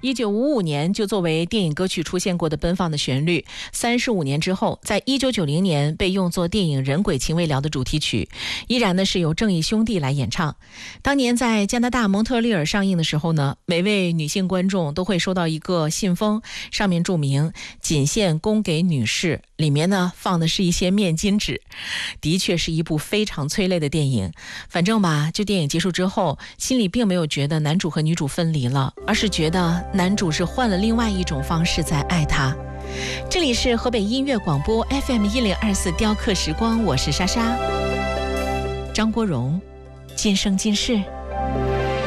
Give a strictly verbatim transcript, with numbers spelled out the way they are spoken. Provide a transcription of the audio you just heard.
一九五五年就作为电影歌曲出现过的《奔放的旋律》，三十五年之后，在一九九零年被用作电影《人鬼情未了》的主题曲，依然呢是由正义兄弟来演唱。当年在加拿大蒙特利尔上映的时候呢，每位女性观众都会收到一个信封，上面注明仅限供给女士，里面呢放的是一些面巾纸。的确是一部非常催泪的电影。反正吧，就电影结束之后，心里并没有觉得男主和女主分离了，而是觉得男主是换了另外一种方式在爱她。这里是河北音乐广播 F M 一零二四雕刻时光，我是莎莎。张国荣，今生今世。